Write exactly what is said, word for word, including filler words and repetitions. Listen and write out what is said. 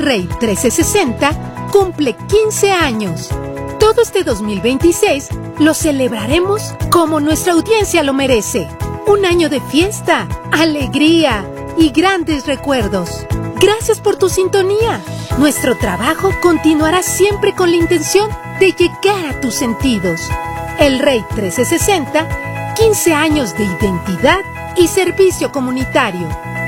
Rey trescientos sesenta cumple quince años. Todo este dos mil veintiséis lo celebraremos como nuestra audiencia lo merece. Un año de fiesta, alegría y grandes recuerdos. Gracias por tu sintonía. Nuestro trabajo continuará siempre con la intención de llegar a tus sentidos. El Rey trescientos sesenta, quince años de identidad y servicio comunitario.